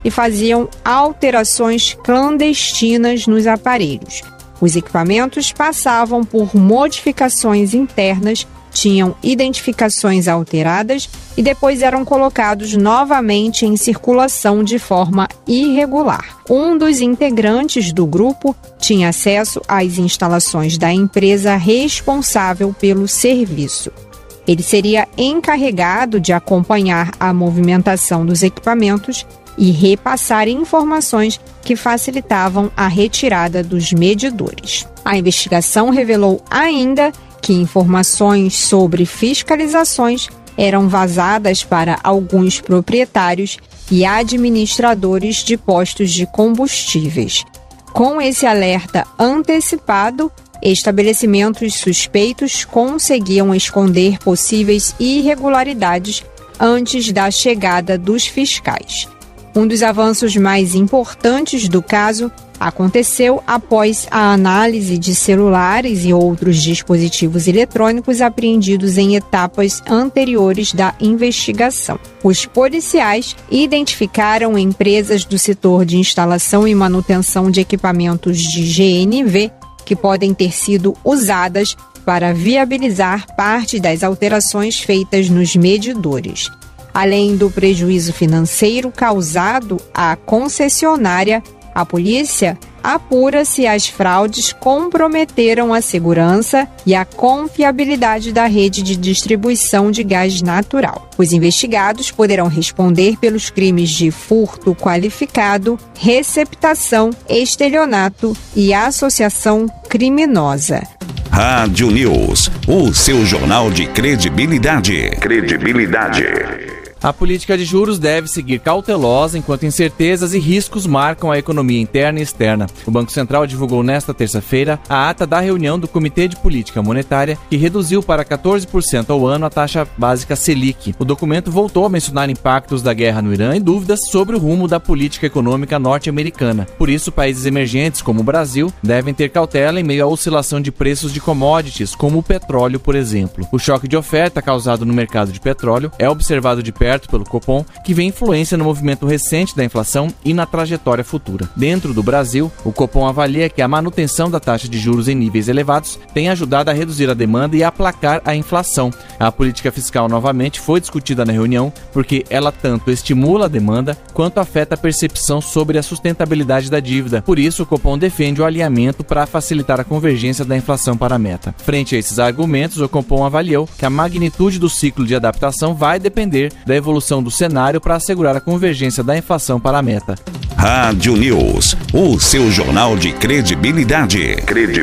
e faziam alterações clandestinas nos aparelhos. Os equipamentos passavam por modificações internas, tinham identificações alteradas e depois eram colocados novamente em circulação de forma irregular. Um dos integrantes do grupo tinha acesso às instalações da empresa responsável pelo serviço. Ele seria encarregado de acompanhar a movimentação dos equipamentos e repassar informações que facilitavam a retirada dos medidores. A investigação revelou ainda que informações sobre fiscalizações eram vazadas para alguns proprietários e administradores de postos de combustíveis. Com esse alerta antecipado, estabelecimentos suspeitos conseguiam esconder possíveis irregularidades antes da chegada dos fiscais. Um dos avanços mais importantes do caso aconteceu após a análise de celulares e outros dispositivos eletrônicos apreendidos em etapas anteriores da investigação. Os policiais identificaram empresas do setor de instalação e manutenção de equipamentos de GNV que podem ter sido usadas para viabilizar parte das alterações feitas nos medidores. Além do prejuízo financeiro causado à concessionária, a polícia apura se as fraudes comprometeram a segurança e a confiabilidade da rede de distribuição de gás natural. Os investigados poderão responder pelos crimes de furto qualificado, receptação, estelionato e associação criminosa. Rádio News, o seu jornal de credibilidade. A política de juros deve seguir cautelosa enquanto incertezas e riscos marcam a economia interna e externa. O Banco Central divulgou nesta terça-feira a ata da reunião do Comitê de Política Monetária, que reduziu para 14% ao ano a taxa básica Selic. O documento voltou a mencionar impactos da guerra no Irã e dúvidas sobre o rumo da política econômica norte-americana. Por isso, países emergentes como o Brasil devem ter cautela em meio à oscilação de preços de commodities, como o petróleo, por exemplo. O choque de oferta causado no mercado de petróleo é observado de perto pelo Copom, que vê influência no movimento recente da inflação e na trajetória futura. Dentro do Brasil, o Copom avalia que a manutenção da taxa de juros em níveis elevados tem ajudado a reduzir a demanda e a aplacar a inflação. A política fiscal novamente foi discutida na reunião porque ela tanto estimula a demanda quanto afeta a percepção sobre a sustentabilidade da dívida. Por isso, o Copom defende o alinhamento para facilitar a convergência da inflação para a meta. Frente a esses argumentos, o Copom avaliou que a magnitude do ciclo de adaptação vai depender da evolução do cenário para assegurar a convergência da inflação para a meta. Rádio News, o seu jornal de credibilidade.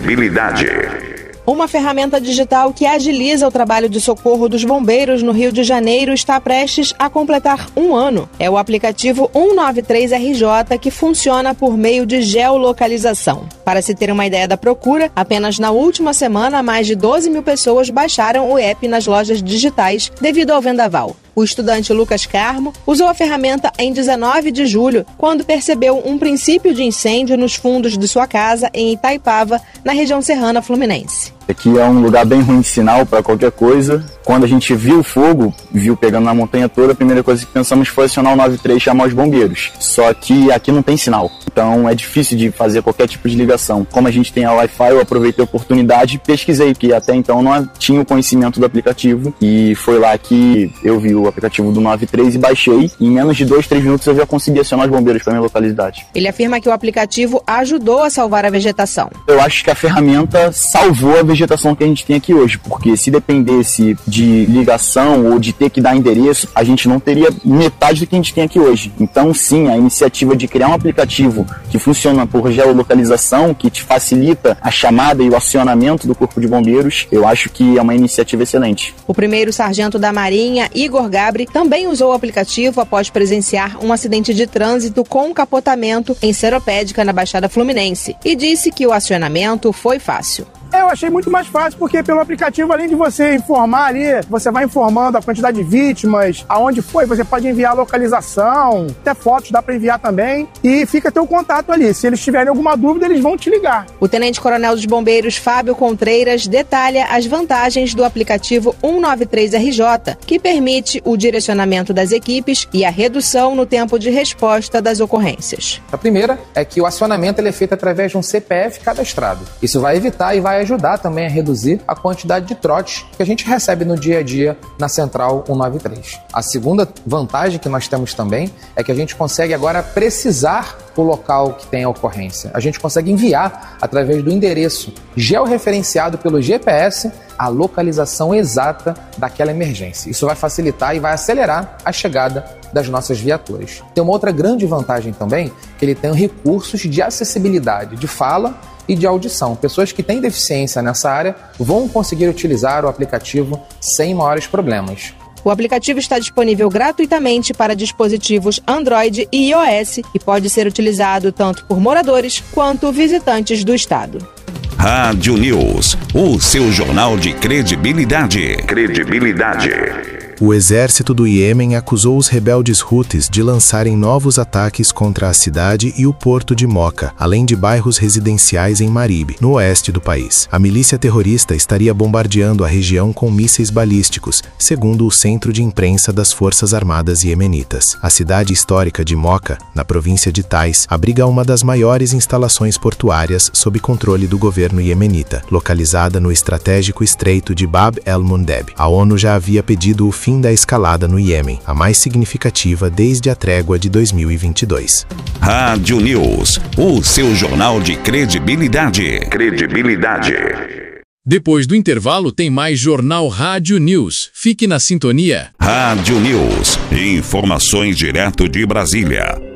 Uma ferramenta digital que agiliza o trabalho de socorro dos bombeiros no Rio de Janeiro está prestes a completar 1 ano. É o aplicativo 193RJ, que funciona por meio de geolocalização. Para se ter uma ideia da procura, apenas na última semana, mais de 12 mil pessoas baixaram o app nas lojas digitais devido ao vendaval. O estudante Lucas Carmo usou a ferramenta em 19 de julho, quando percebeu um princípio de incêndio nos fundos de sua casa em Itaipava, na região serrana fluminense. Aqui é um lugar bem ruim de sinal para qualquer coisa. Quando a gente viu o fogo, viu pegando na montanha toda, a primeira coisa que pensamos foi acionar o 93 e chamar os bombeiros. Só que aqui não tem sinal, então é difícil de fazer qualquer tipo de ligação. Como a gente tem a Wi-Fi, eu aproveitei a oportunidade e pesquisei, porque até então não tinha o conhecimento do aplicativo. E foi lá que eu vi o aplicativo do 93 e baixei. E em menos de 2-3 minutos eu já consegui acionar os bombeiros para minha localidade. Ele afirma que o aplicativo ajudou a salvar a vegetação. Eu acho que a ferramenta salvou a vegetação que a gente tem aqui hoje, porque se dependesse de ligação ou de ter que dar endereço, a gente não teria metade do que a gente tem aqui hoje. Então sim, a iniciativa de criar um aplicativo que funciona por geolocalização, que te facilita a chamada e o acionamento do Corpo de Bombeiros, eu acho que é uma iniciativa excelente. O primeiro sargento da Marinha, Igor Gabri, também usou o aplicativo após presenciar um acidente de trânsito com capotamento em Seropédica, na Baixada Fluminense, e disse que o acionamento foi fácil. Eu achei muito mais fácil, porque pelo aplicativo, além de você informar ali, você vai informando a quantidade de vítimas, aonde foi, você pode enviar a localização, até fotos dá para enviar também, e fica teu contato ali. Se eles tiverem alguma dúvida, eles vão te ligar. O tenente-coronel dos bombeiros, Fábio Contreiras, detalha as vantagens do aplicativo 193RJ, que permite o direcionamento das equipes e a redução no tempo de resposta das ocorrências. A primeira é que o acionamento ele é feito através de um CPF cadastrado. Isso vai evitar e vai ajudar também a reduzir a quantidade de trotes que a gente recebe no dia a dia na Central 193. A segunda vantagem que nós temos também é que a gente consegue agora precisar o local que tem a ocorrência. A gente consegue enviar, através do endereço georreferenciado pelo GPS, a localização exata daquela emergência. Isso vai facilitar e vai acelerar a chegada das nossas viaturas. Tem uma outra grande vantagem também, que ele tem recursos de acessibilidade de fala e de audição. Pessoas que têm deficiência nessa área vão conseguir utilizar o aplicativo sem maiores problemas. O aplicativo está disponível gratuitamente para dispositivos Android e iOS e pode ser utilizado tanto por moradores quanto visitantes do estado. Rádio News, o seu jornal de credibilidade. O exército do Iêmen acusou os rebeldes Houthis de lançarem novos ataques contra a cidade e o porto de Moca, além de bairros residenciais em Marib, no oeste do país. A milícia terrorista estaria bombardeando a região com mísseis balísticos, segundo o centro de imprensa das Forças Armadas Iemenitas. A cidade histórica de Moca, na província de Taiz, abriga uma das maiores instalações portuárias sob controle do governo iemenita, localizada no estratégico estreito de Bab el-Mundeb. A ONU já havia pedido o fim da escalada no Iêmen, a mais significativa desde a trégua de 2022. Rádio News, o seu jornal de credibilidade. Depois do intervalo tem mais Jornal Rádio News. Fique na sintonia. Rádio News, informações direto de Brasília.